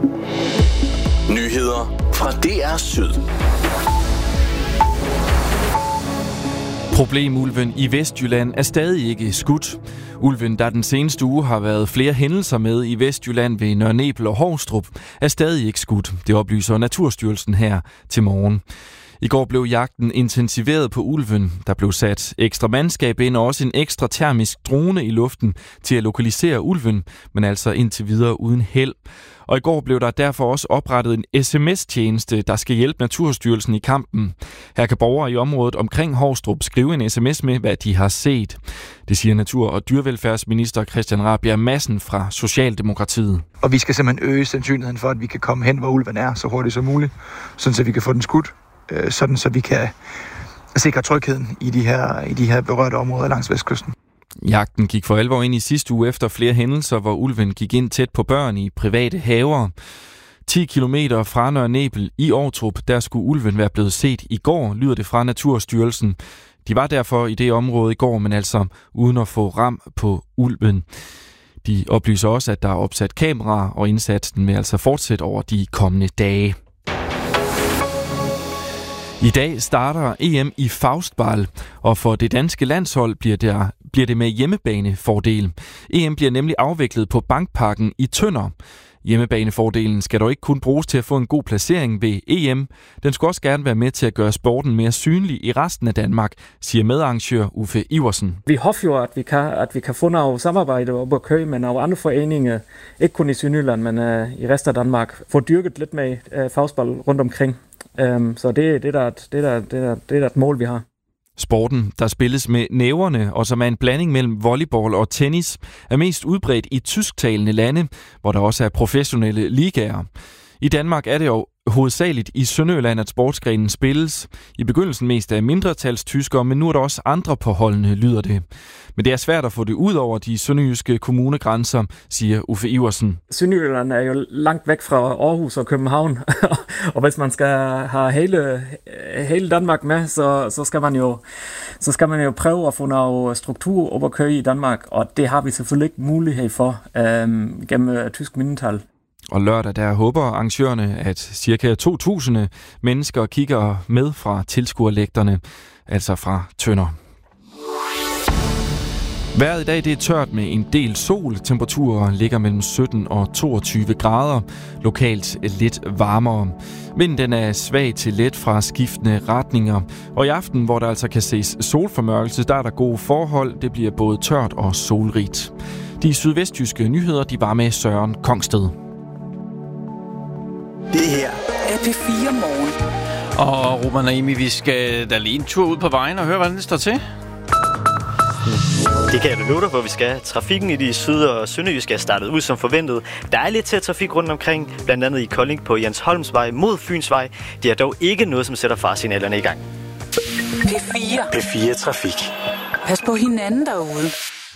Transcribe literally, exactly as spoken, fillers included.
Nyheder fra D R Syd. Problemulven i Vestjylland er stadig ikke skudt. Ulven, der den seneste uge har været flere hændelser med i Vestjylland ved Nørre Nebel og Hovstrup, er stadig ikke skudt. Det oplyser Naturstyrelsen her til morgen. I går blev jagten intensiveret på ulven. Der blev sat ekstra mandskab ind og også en ekstra termisk drone i luften til at lokalisere ulven, men altså indtil videre uden held. Og i går blev der derfor også oprettet en sms-tjeneste, der skal hjælpe Naturstyrelsen i kampen. Her kan borgere i området omkring Hovstrup skrive en sms med, hvad de har set. Det siger Natur- og Dyrevelfærdsminister Christian Rabjerg Madsen fra Socialdemokratiet. Og vi skal simpelthen øge sandsynligheden for, at vi kan komme hen, hvor ulven er, så hurtigt som muligt, sådan så vi kan få den skudt. Sådan så vi kan sikre trygheden i de her, i de her berørte områder langs vestkysten. Jagten gik for alvor ind i sidste uge efter flere hændelser, hvor ulven gik ind tæt på børn i private haver. ti kilometer fra Nørre Nebel i Ovtrup, der skulle ulven være blevet set i går, lyder det fra Naturstyrelsen. De var derfor i det område i går, men altså uden at få ram på ulven. De oplyser også, at der er opsat kameraer, og indsatsen vil altså fortsætte over de kommende dage. I dag starter E M i faustball, og for det danske landshold bliver, der, bliver det med hjemmebanefordel. E M bliver nemlig afviklet på Bankparken i Tønder. Hjemmebanefordelen skal dog ikke kun bruges til at få en god placering ved E M. Den skal også gerne være med til at gøre sporten mere synlig i resten af Danmark, siger medarrangør Uffe Iversen. Vi håber jo, at vi kan, at vi kan få noget samarbejde op og køre med nogle andre foreninger, ikke kun i Sønderjylland, men uh, i resten af Danmark, få dyrket lidt med uh, faustball rundt omkring. Um, så det, det, er et, det, er, det, er, det er et mål, vi har. Sporten, der spilles med næverne, og som er en blanding mellem volleyball og tennis, er mest udbredt i tysktalende lande, hvor der også er professionelle ligaer. I Danmark er det jo hovedsageligt i Sønderjylland, at sportsgrenen spilles. I begyndelsen mest af mindretalstyskere, men nu er der også andre på holdene, lyder det. Men det er svært at få det ud over de sønderjyske kommunegrænser, siger Uffe Iversen. Sønderjylland er jo langt væk fra Aarhus og København, og hvis man skal have hele, hele Danmark med, så, så, skal man jo, så skal man jo prøve at få noget struktur op at køre i Danmark, og det har vi selvfølgelig ikke mulighed for øhm, gennem tysk mindretal. Og lørdag der håber arrangørerne, at ca. to tusind mennesker kigger med fra tilskuerlægterne, altså fra Tønder. Vejret i dag det er tørt med en del sol. Temperaturer ligger mellem sytten og toogtyve grader. Lokalt lidt varmere. Vinden den er svag til let fra skiftende retninger. Og i aften, hvor der altså kan ses solformørkelse, der er der gode forhold. Det bliver både tørt og solrigt. De sydvestjyske nyheder, de var med Søren Kongsted. Det her er P fire Morgen. Og Roman og Amy, vi skal da lige en tur ud på vejen og høre, hvordan det står til. Det kan jeg da love dig for, vi skal. Trafikken i de syd- og sønderjyske er startet ud som forventet. Der er lidt tæt trafik rundt omkring, blandt andet i Kolding på Jens Holmsvej mod Fynsvej. Det er dog ikke noget, som sætter faresignalerne i gang. P fire. P fire Trafik. Pas på hinanden derude.